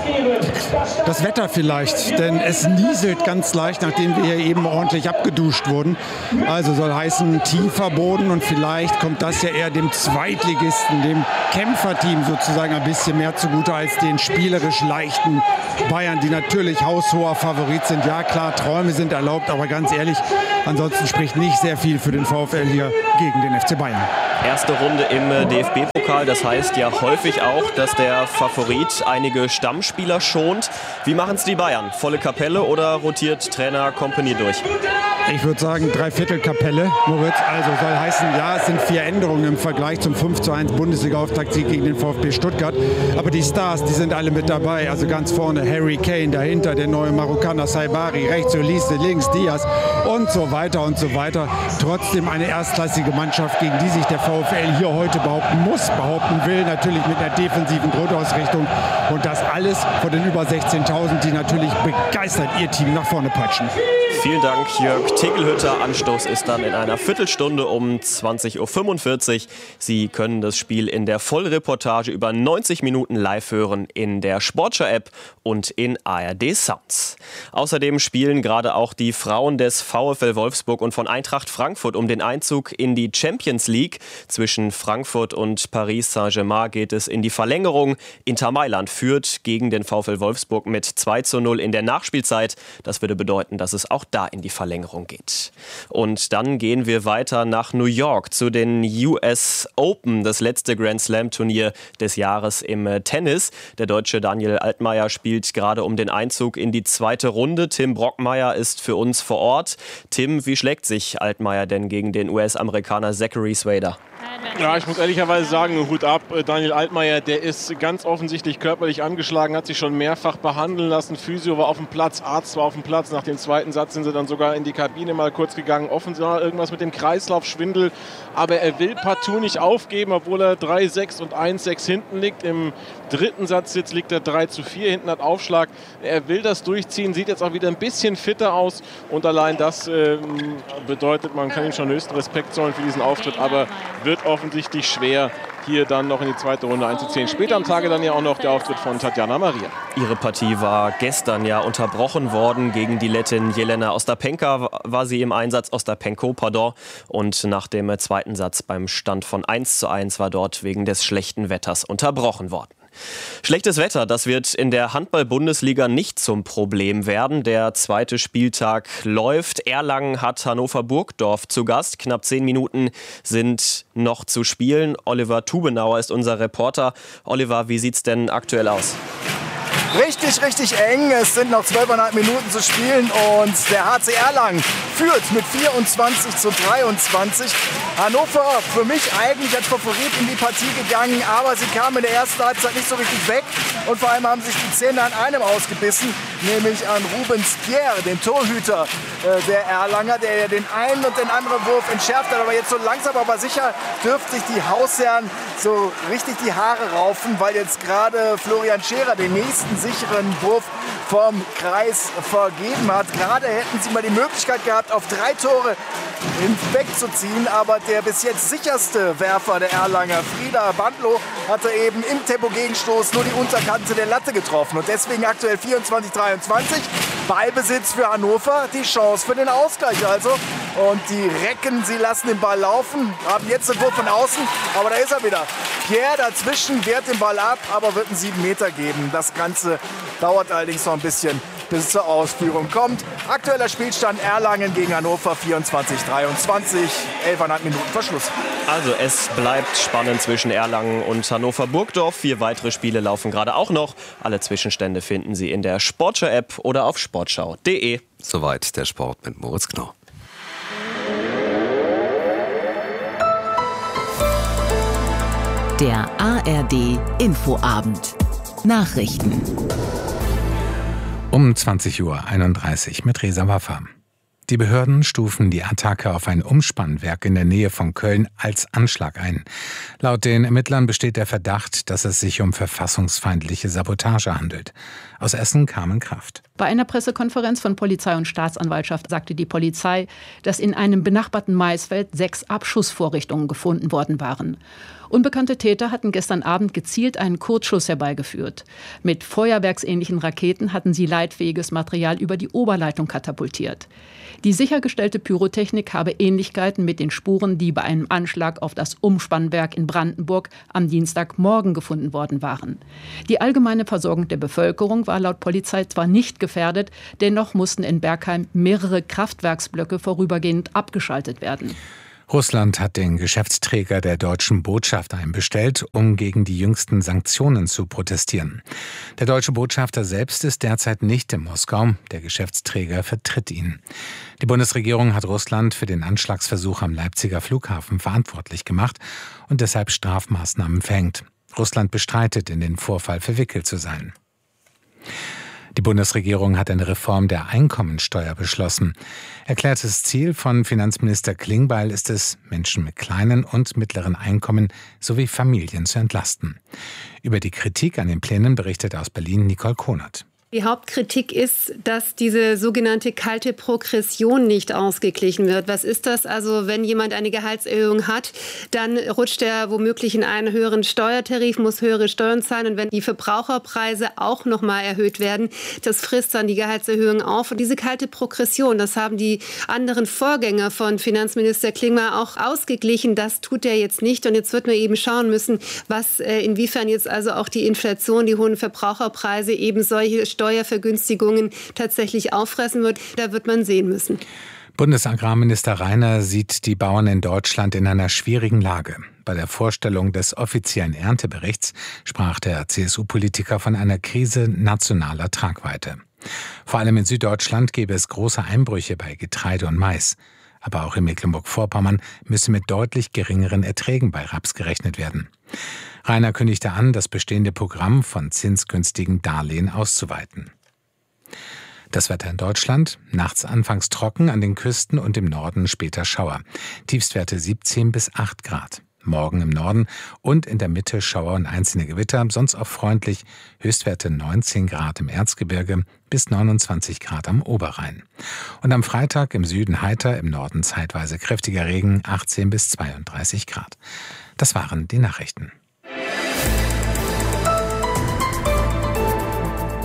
Das Wetter vielleicht, denn es nieselt ganz leicht, nachdem wir hier eben ordentlich abgeduscht wurden. Also soll heißen tiefer Boden und vielleicht kommt das ja eher dem Zweitligisten, dem Kämpferteam sozusagen ein bisschen mehr zugute als den spielerisch leichten Bayern, die natürlich haushoher Favorit sind. Ja klar, Träume sind erlaubt, aber ganz ehrlich, ansonsten spricht nicht sehr viel für den VfL hier gegen den F C Bayern. Erste Runde im D F B-Pokal, das heißt ja häufig auch, dass der Favorit einige Stammspieler schont. Wie machen es die Bayern? Volle Kapelle oder rotiert Trainer Kompanie durch? Ich würde sagen, Dreiviertel Kapelle, Moritz. Also soll heißen, ja, es sind vier Änderungen im Vergleich zum fünf zu eins Bundesliga-Auftaktsieg gegen den VfB Stuttgart. Aber die Stars, die sind alle mit dabei. Also ganz vorne Harry Kane, dahinter der neue Marokkaner Saibari, rechts Olise, links Diaz und so weiter und so weiter. Trotzdem eine erstklassige Mannschaft, gegen die sich der VfL hier heute behaupten muss, behaupten will. Natürlich mit einer defensiven Grundausrichtung. Und das alles vor den über sechzehntausend, die natürlich begeistert ihr Team nach vorne peitschen. Vielen Dank, Jörg Tegelhütter. Anstoß ist dann in einer Viertelstunde um zwanzig Uhr fünfundvierzig. Sie können das Spiel in der Vollreportage über neunzig Minuten live hören in der Sportschau-App und in A R D Sounds. Außerdem spielen gerade auch die Frauen des VfL Wolfsburg und von Eintracht Frankfurt um den Einzug in die Champions League. Zwischen Frankfurt und Paris Saint-Germain geht es in die Verlängerung. Inter Mailand führt gegen den VfL Wolfsburg mit zwei zu null in der Nachspielzeit. Das würde bedeuten, dass es auch da in die Verlängerung geht. Und dann gehen wir weiter nach New York zu den U S Open, das letzte Grand Slam Turnier des Jahres im Tennis. Der Deutsche Daniel Altmaier spielt gerade um den Einzug in die zweite Runde. Tim Brockmeier ist für uns vor Ort. Tim, wie schlägt sich Altmaier denn gegen den U S-Amerikaner Zachary Swader? Ja, ich muss ehrlicherweise sagen, Hut ab. Daniel Altmaier, der ist ganz offensichtlich körperlich angeschlagen, hat sich schon mehrfach behandeln lassen. Physio war auf dem Platz, Arzt war auf dem Platz. Nach dem zweiten Satz sind sie dann sogar in die Kabine mal kurz gegangen. Offensichtlich irgendwas mit dem Kreislaufschwindel. Aber er will partout nicht aufgeben, obwohl er drei sechs und eins sechs hinten liegt. Im dritten Satz jetzt liegt er drei zu vier hinten, hat Aufschlag. Er will das durchziehen, sieht jetzt auch wieder ein bisschen fitter aus. Und allein das äh, bedeutet, man kann ihm schon höchsten Respekt zollen für diesen Auftritt. Aber wird offensichtlich schwer, hier dann noch in die zweite Runde einzuziehen. Später am Tage dann ja auch noch der Auftritt von Tatjana Maria. Ihre Partie war gestern ja unterbrochen worden. Gegen die Lettin Jelena Ostapenka war sie im Einsatz, Ostapenko, pardon. Und nach dem zweiten Satz beim Stand von eins zu eins war dort wegen des schlechten Wetters unterbrochen worden. Schlechtes Wetter, das wird in der Handball-Bundesliga nicht zum Problem werden. Der zweite Spieltag läuft. Erlangen hat Hannover-Burgdorf zu Gast. Knapp zehn Minuten sind noch zu spielen. Oliver Tubenauer ist unser Reporter. Oliver, wie sieht's denn aktuell aus? Richtig, richtig eng. Es sind noch zwölfeinhalb Minuten zu spielen und der H C Erlangen führt mit vierundzwanzig zu dreiundzwanzig. Hannover für mich eigentlich als Favorit in die Partie gegangen, aber sie kamen in der ersten Halbzeit nicht so richtig weg und vor allem haben sich die Zähne an einem ausgebissen, nämlich an Rubens Pierre, den Torhüter äh, der Erlanger, der den einen und den anderen Wurf entschärft hat. Aber jetzt so langsam aber sicher dürften sich die Hausherren so richtig die Haare raufen, weil jetzt gerade Florian Scherer den nächsten sicheren Wurf vom Kreis vergeben hat. Gerade hätten sie mal die Möglichkeit gehabt, auf drei Tore hinwegzuziehen, aber der bis jetzt sicherste Werfer der Erlanger, Frieda Bandlow, hatte eben im Tempo-Gegenstoß nur die Unterkante der Latte getroffen und deswegen aktuell vierundzwanzig dreiundzwanzig. Ballbesitz für Hannover, die Chance für den Ausgleich also. Und die Recken, sie lassen den Ball laufen, haben jetzt den Wurf von außen, aber da ist er wieder. Pierre dazwischen wehrt den Ball ab, aber wird einen sieben Meter geben. Das Ganze dauert allerdings noch ein bisschen, bis es zur Ausführung kommt. Aktueller Spielstand Erlangen gegen Hannover vierundzwanzig dreiundzwanzig, elfeinhalb Minuten Verschluss. Also es bleibt spannend zwischen Erlangen und Hannover-Burgdorf. Vier weitere Spiele laufen gerade auch noch. Alle Zwischenstände finden Sie in der Sportschau-App oder auf sportschau punkt de. Soweit der Sport mit Moritz Knorr. Der A R D Infoabend. Nachrichten. Um zwanzig Uhr einunddreißig mit Reza Waffa. Die Behörden stufen die Attacke auf ein Umspannwerk in der Nähe von Köln als Anschlag ein. Laut den Ermittlern besteht der Verdacht, dass es sich um verfassungsfeindliche Sabotage handelt. Aus Essen kam in Kraft. Bei einer Pressekonferenz von Polizei und Staatsanwaltschaft sagte die Polizei, dass in einem benachbarten Maisfeld sechs Abschussvorrichtungen gefunden worden waren. Unbekannte Täter hatten gestern Abend gezielt einen Kurzschuss herbeigeführt. Mit feuerwerksähnlichen Raketen hatten sie leitfähiges Material über die Oberleitung katapultiert. Die sichergestellte Pyrotechnik habe Ähnlichkeiten mit den Spuren, die bei einem Anschlag auf das Umspannwerk in Brandenburg am Dienstagmorgen gefunden worden waren. Die allgemeine Versorgung der Bevölkerung war laut Polizei zwar nicht gefährdet, dennoch mussten in Bergheim mehrere Kraftwerksblöcke vorübergehend abgeschaltet werden. Russland hat den Geschäftsträger der deutschen Botschaft einbestellt, um gegen die jüngsten Sanktionen zu protestieren. Der deutsche Botschafter selbst ist derzeit nicht in Moskau. Der Geschäftsträger vertritt ihn. Die Bundesregierung hat Russland für den Anschlagsversuch am Leipziger Flughafen verantwortlich gemacht und deshalb Strafmaßnahmen verhängt. Russland bestreitet, in den Vorfall verwickelt zu sein. Die Bundesregierung hat eine Reform der Einkommensteuer beschlossen. Erklärtes Ziel von Finanzminister Klingbeil ist es, Menschen mit kleinen und mittleren Einkommen sowie Familien zu entlasten. Über die Kritik an den Plänen berichtet aus Berlin Nicole Konert. Die Hauptkritik ist, dass diese sogenannte kalte Progression nicht ausgeglichen wird. Was ist das? Also wenn jemand eine Gehaltserhöhung hat, dann rutscht er womöglich in einen höheren Steuertarif, muss höhere Steuern zahlen. Und wenn die Verbraucherpreise auch noch mal erhöht werden, das frisst dann die Gehaltserhöhung auf. Und diese kalte Progression, das haben die anderen Vorgänger von Finanzminister Klingbeil auch ausgeglichen. Das tut er jetzt nicht. Und jetzt wird man eben schauen müssen, was äh, inwiefern jetzt also auch die Inflation, die hohen Verbraucherpreise eben solche Steuervergünstigungen tatsächlich auffressen wird. Da wird man sehen müssen. Bundesagrarminister Rainer sieht die Bauern in Deutschland in einer schwierigen Lage. Bei der Vorstellung des offiziellen Ernteberichts sprach der C S U-Politiker von einer Krise nationaler Tragweite. Vor allem in Süddeutschland gäbe es große Einbrüche bei Getreide und Mais. Aber auch in Mecklenburg-Vorpommern müsse mit deutlich geringeren Erträgen bei Raps gerechnet werden. Rainer kündigte an, das bestehende Programm von zinsgünstigen Darlehen auszuweiten. Das Wetter in Deutschland: nachts anfangs trocken, an den Küsten und im Norden später Schauer. Tiefstwerte siebzehn bis acht Grad. Morgen im Norden und in der Mitte Schauer und einzelne Gewitter, sonst auch freundlich. Höchstwerte neunzehn Grad im Erzgebirge bis neunundzwanzig Grad am Oberrhein. Und am Freitag im Süden heiter, im Norden zeitweise kräftiger Regen, achtzehn bis zweiunddreißig Grad. Das waren die Nachrichten.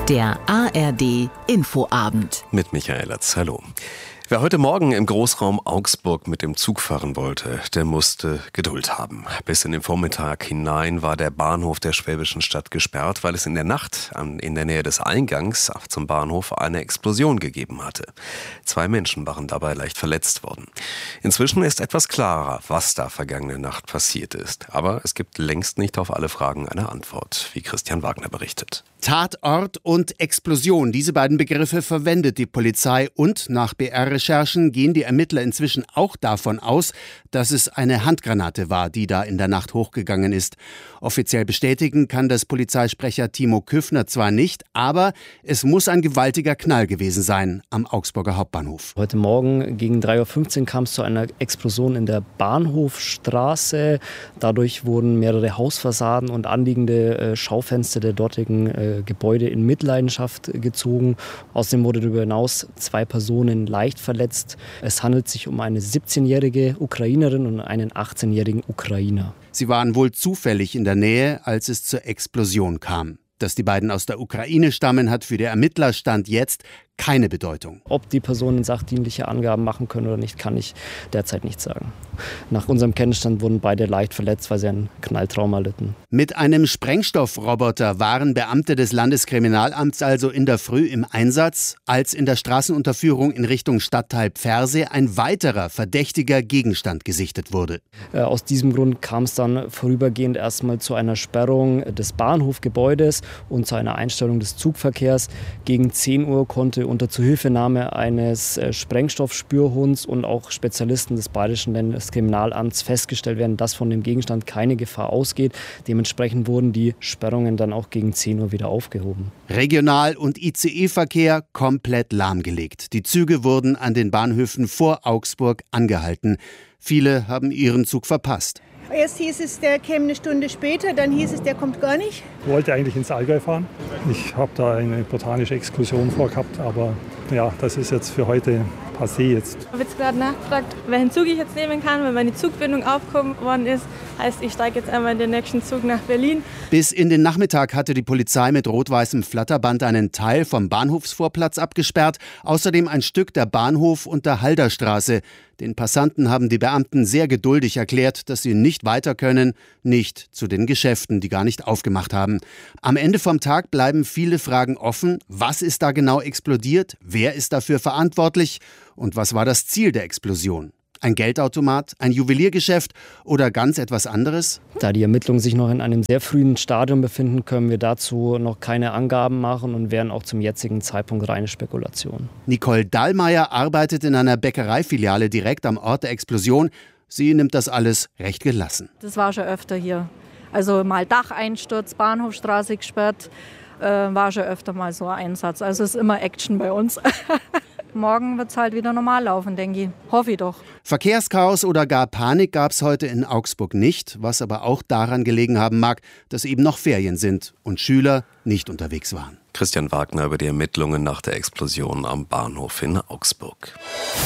Der A R D Infoabend. Mit Michael Latz. Hallo. Wer heute Morgen im Großraum Augsburg mit dem Zug fahren wollte, der musste Geduld haben. Bis in den Vormittag hinein war der Bahnhof der schwäbischen Stadt gesperrt, weil es in der Nacht in der Nähe des Eingangs zum Bahnhof eine Explosion gegeben hatte. Zwei Menschen waren dabei leicht verletzt worden. Inzwischen ist etwas klarer, was da vergangene Nacht passiert ist. Aber es gibt längst nicht auf alle Fragen eine Antwort, wie Christian Wagner berichtet. Tatort und Explosion, diese beiden Begriffe verwendet die Polizei und nach B R-Recherchen gehen die Ermittler inzwischen auch davon aus, dass es eine Handgranate war, die da in der Nacht hochgegangen ist. Offiziell bestätigen kann das Polizeisprecher Timo Küffner zwar nicht, aber es muss ein gewaltiger Knall gewesen sein am Augsburger Hauptbahnhof. Heute Morgen gegen drei Uhr fünfzehn kam es zu einer Explosion in der Bahnhofstraße. Dadurch wurden mehrere Hausfassaden und anliegende äh, Schaufenster der dortigen äh, Gebäude in Mitleidenschaft gezogen. Außerdem wurde darüber hinaus zwei Personen leicht verletzt. Es handelt sich um eine siebzehnjährige Ukrainerin und einen achtzehnjährigen Ukrainer. Sie waren wohl zufällig in der Nähe, als es zur Explosion kam. Dass die beiden aus der Ukraine stammen, hat für die Ermittler Stand jetzt keine Bedeutung. Ob die Personen sachdienliche Angaben machen können oder nicht, kann ich derzeit nicht sagen. Nach unserem Kenntnisstand wurden beide leicht verletzt, weil sie einen Knalltrauma litten. Mit einem Sprengstoffroboter waren Beamte des Landeskriminalamts also in der Früh im Einsatz, als in der Straßenunterführung in Richtung Stadtteil Pfersee ein weiterer verdächtiger Gegenstand gesichtet wurde. Aus diesem Grund kam es dann vorübergehend erstmal zu einer Sperrung des Bahnhofgebäudes und zu einer Einstellung des Zugverkehrs. Gegen zehn Uhr konnte unter Zuhilfenahme eines Sprengstoffspürhunds und auch Spezialisten des Bayerischen Landeskriminalamts festgestellt werden, dass von dem Gegenstand keine Gefahr ausgeht. Dementsprechend wurden die Sperrungen dann auch gegen zehn Uhr wieder aufgehoben. Regional- und I C E-Verkehr komplett lahmgelegt. Die Züge wurden an den Bahnhöfen vor Augsburg angehalten. Viele haben ihren Zug verpasst. Erst hieß es, der käme eine Stunde später, dann hieß es, der kommt gar nicht. Ich wollte eigentlich ins Allgäu fahren. Ich habe da eine botanische Exkursion vorgehabt, aber ja, das ist jetzt für heute passé jetzt. Ich habe jetzt gerade nachgefragt, welchen Zug ich jetzt nehmen kann, wenn meine Zugbindung aufgehoben worden ist. Heißt, ich steige jetzt einmal in den nächsten Zug nach Berlin. Bis in den Nachmittag hatte die Polizei mit rot-weißem Flatterband einen Teil vom Bahnhofsvorplatz abgesperrt, außerdem ein Stück der Bahnhof- und der Halderstraße. Den Passanten haben die Beamten sehr geduldig erklärt, dass sie nicht weiter können, nicht zu den Geschäften, die gar nicht aufgemacht haben. Am Ende vom Tag bleiben viele Fragen offen. Was ist da genau explodiert? Wer ist dafür verantwortlich? Und was war das Ziel der Explosion? Ein Geldautomat, ein Juweliergeschäft oder ganz etwas anderes? Da die Ermittlungen sich noch in einem sehr frühen Stadium befinden, können wir dazu noch keine Angaben machen und wären auch zum jetzigen Zeitpunkt reine Spekulation. Nicole Dallmayr arbeitet in einer Bäckereifiliale direkt am Ort der Explosion. Sie nimmt das alles recht gelassen. Das war schon öfter hier. Also mal Dacheinsturz, Bahnhofstraße gesperrt, äh, war schon öfter mal so ein Einsatz. Also es ist immer Action bei uns. Morgen wird es halt wieder normal laufen, denke ich. Hoffe ich doch. Verkehrschaos oder gar Panik gab es heute in Augsburg nicht, was aber auch daran gelegen haben mag, dass eben noch Ferien sind und Schüler nicht unterwegs waren. Christian Wagner über die Ermittlungen nach der Explosion am Bahnhof in Augsburg.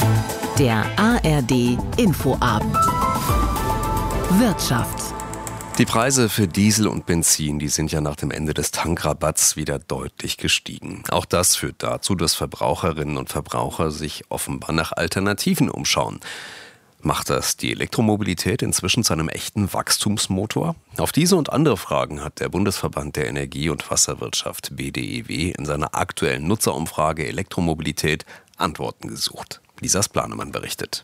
Der A R D Infoabend. Wirtschaft. Die Preise für Diesel und Benzin, die sind ja nach dem Ende des Tankrabatts wieder deutlich gestiegen. Auch das führt dazu, dass Verbraucherinnen und Verbraucher sich offenbar nach Alternativen umschauen. Macht das die Elektromobilität inzwischen zu einem echten Wachstumsmotor? Auf diese und andere Fragen hat der Bundesverband der Energie- und Wasserwirtschaft B D E W in seiner aktuellen Nutzerumfrage Elektromobilität Antworten gesucht. Lisa Splanemann berichtet.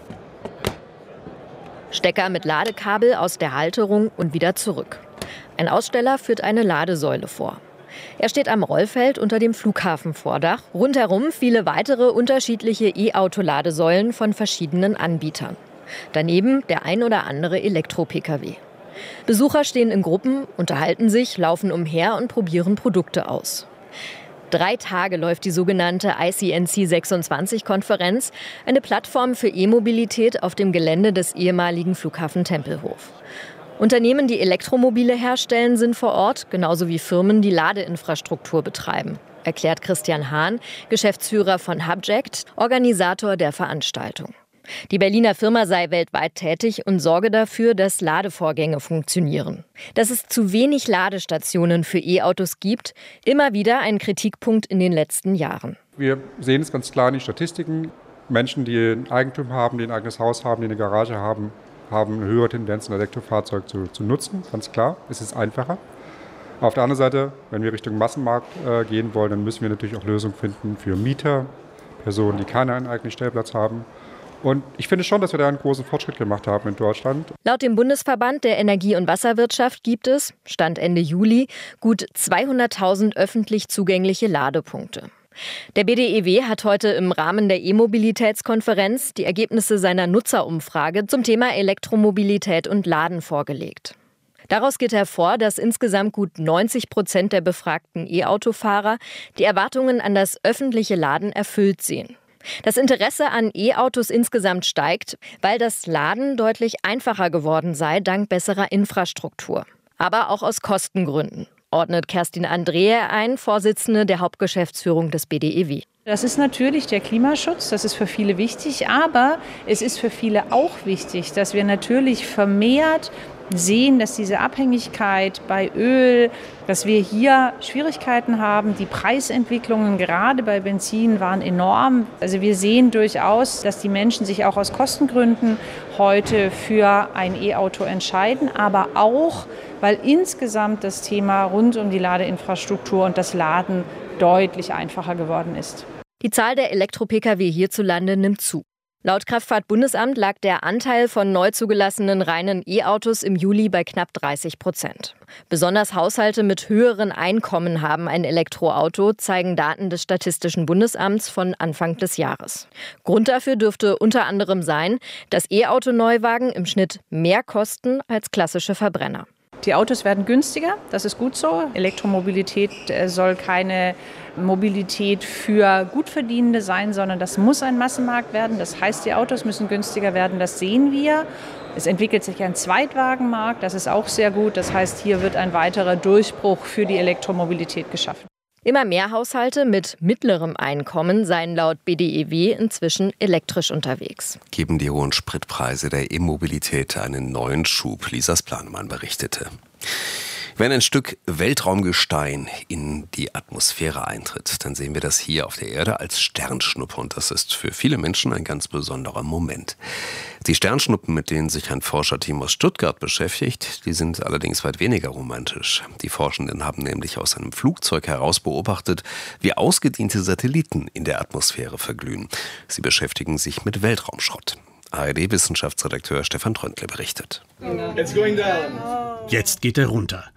Stecker mit Ladekabel aus der Halterung und wieder zurück. Ein Aussteller führt eine Ladesäule vor. Er steht am Rollfeld unter dem Flughafenvordach. Rundherum viele weitere unterschiedliche E-Auto-Ladesäulen von verschiedenen Anbietern. Daneben der ein oder andere Elektro-Pkw. Besucher stehen in Gruppen, unterhalten sich, laufen umher und probieren Produkte aus. Drei Tage läuft die sogenannte I C N C sechsundzwanzig-Konferenz, eine Plattform für E-Mobilität auf dem Gelände des ehemaligen Flughafen Tempelhof. Unternehmen, die Elektromobile herstellen, sind vor Ort, genauso wie Firmen, die Ladeinfrastruktur betreiben, erklärt Christian Hahn, Geschäftsführer von Hubject, Organisator der Veranstaltung. Die Berliner Firma sei weltweit tätig und sorge dafür, dass Ladevorgänge funktionieren. Dass es zu wenig Ladestationen für E-Autos gibt, immer wieder ein Kritikpunkt in den letzten Jahren. Wir sehen es ganz klar in den Statistiken. Menschen, die ein Eigentum haben, die ein eigenes Haus haben, die eine Garage haben, haben eine höhere Tendenz, ein Elektrofahrzeug zu, zu nutzen. Ganz klar, es ist einfacher. Auf der anderen Seite, wenn wir Richtung Massenmarkt äh, gehen wollen, dann müssen wir natürlich auch Lösungen finden für Mieter, Personen, die keinen eigenen Stellplatz haben. Und ich finde schon, dass wir da einen großen Fortschritt gemacht haben in Deutschland. Laut dem Bundesverband der Energie- und Wasserwirtschaft gibt es, Stand Ende Juli, gut zweihunderttausend öffentlich zugängliche Ladepunkte. Der B D E W hat heute im Rahmen der E-Mobilitätskonferenz die Ergebnisse seiner Nutzerumfrage zum Thema Elektromobilität und Laden vorgelegt. Daraus geht hervor, dass insgesamt gut neunzig Prozent der befragten E-Autofahrer die Erwartungen an das öffentliche Laden erfüllt sehen. Das Interesse an E-Autos insgesamt steigt, weil das Laden deutlich einfacher geworden sei dank besserer Infrastruktur. Aber auch aus Kostengründen, ordnet Kerstin Andrehe ein, Vorsitzende der Hauptgeschäftsführung des B D E W. Das ist natürlich der Klimaschutz, das ist für viele wichtig, aber es ist für viele auch wichtig, dass wir natürlich vermehrt sehen, dass diese Abhängigkeit bei Öl, dass wir hier Schwierigkeiten haben. Die Preisentwicklungen gerade bei Benzin waren enorm. Also wir sehen durchaus, dass die Menschen sich auch aus Kostengründen heute für ein E-Auto entscheiden, aber auch, weil insgesamt das Thema rund um die Ladeinfrastruktur und das Laden deutlich einfacher geworden ist. Die Zahl der Elektro-Pkw hierzulande nimmt zu. Laut Kraftfahrtbundesamt lag der Anteil von neu zugelassenen reinen E-Autos im Juli bei knapp dreißig Prozent. Besonders Haushalte mit höheren Einkommen haben ein Elektroauto, zeigen Daten des Statistischen Bundesamts von Anfang des Jahres. Grund dafür dürfte unter anderem sein, dass E-Auto-Neuwagen im Schnitt mehr kosten als klassische Verbrenner. Die Autos werden günstiger, das ist gut so. Elektromobilität soll keine Mobilität für Gutverdienende sein, sondern das muss ein Massenmarkt werden. Das heißt, die Autos müssen günstiger werden, das sehen wir. Es entwickelt sich ein Zweitwagenmarkt, das ist auch sehr gut. Das heißt, hier wird ein weiterer Durchbruch für die Elektromobilität geschaffen. Immer mehr Haushalte mit mittlerem Einkommen seien laut B D E W inzwischen elektrisch unterwegs. Geben die hohen Spritpreise der E-Mobilität einen neuen Schub, Lisas Planemann berichtete. Wenn ein Stück Weltraumgestein in die Atmosphäre eintritt, dann sehen wir das hier auf der Erde als Sternschnuppe und das ist für viele Menschen ein ganz besonderer Moment. Die Sternschnuppen, mit denen sich ein Forscherteam aus Stuttgart beschäftigt, die sind allerdings weit weniger romantisch. Die Forschenden haben nämlich aus einem Flugzeug heraus beobachtet, wie ausgediente Satelliten in der Atmosphäre verglühen. Sie beschäftigen sich mit Weltraumschrott. A R D-Wissenschaftsredakteur Stefan Tröntle berichtet. Jetzt geht er runter.